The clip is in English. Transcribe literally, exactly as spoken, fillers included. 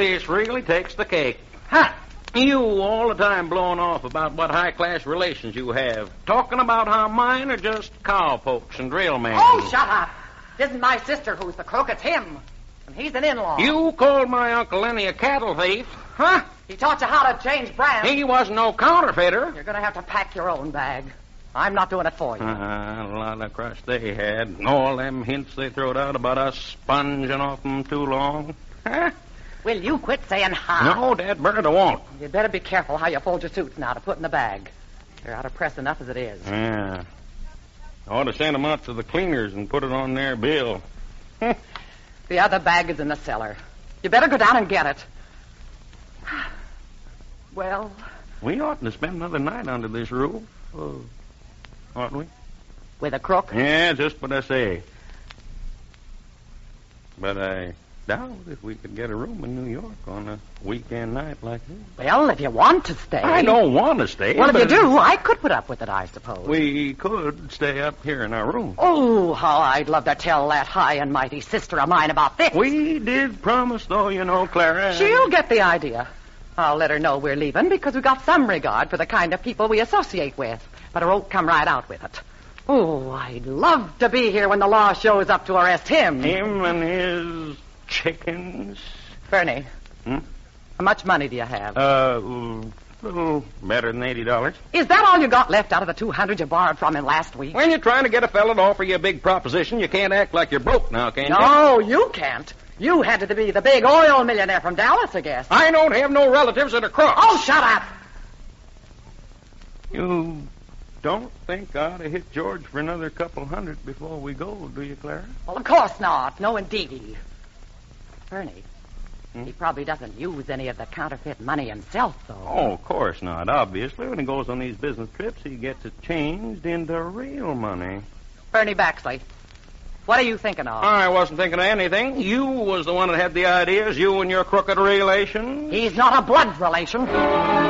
this really takes the cake. Huh? You all the time blowing off about what high-class relations you have. Talking about how mine are just cowpokes and drill men. Oh, shut up. It isn't my sister who's the crook, it's him. And he's an in-law. You called my Uncle Lenny a cattle thief? Huh? He taught you how to change brands. He wasn't no counterfeiter. You're going to have to pack your own bag. I'm not doing it for you. Uh, a lot of crush they had. And all them hints they throwed out about us sponging off them too long. Huh? Will you quit saying hi? No, Dad Bird, I won't. You'd better be careful how you fold your suits now to put in the bag. They're out of press enough as it is. Yeah. I ought to send them out to the cleaners and put it on their bill. The other bag is in the cellar. You better go down and get it. Well... We oughtn't to spend another night under this roof. Uh, oughtn't we? With a crook? Yeah, just what I say. But I doubt if we could get a room in New York on a weekend night like this. Well, if you want to stay... I don't want to stay. Well, if you but do, I could put up with it, I suppose. We could stay up here in our room. Oh, how I'd love to tell that high and mighty sister of mine about this. We did promise, though, you know, Clara. She'll get the idea. I'll let her know we're leaving because we've got some regard for the kind of people we associate with. But her won't come right out with it. Oh, I'd love to be here when the law shows up to arrest him. Him and his chickens. Bernie, Hmm? how much money do you have? Uh, a little better than eighty dollars. Is that all you got left out of the two hundred you borrowed from him last week? When you're trying to get a fella to offer you a big proposition, you can't act like you're broke now, can you? No, you can't. You had to be the big oil millionaire from Dallas, I guess. I don't have no relatives that are crooks. Oh, shut up! You don't think I ought to hit George for another couple hundred before we go, do you, Clara? Well, of course not. No, indeedy. Bernie, Hmm? he probably doesn't use any of the counterfeit money himself, though. Oh, of course not. Obviously, when he goes on these business trips, he gets it changed into real money. Bernie Baxley, what are you thinking of? I wasn't thinking of anything. You was the one that had the ideas, you and your crooked relations. He's not a blood relation.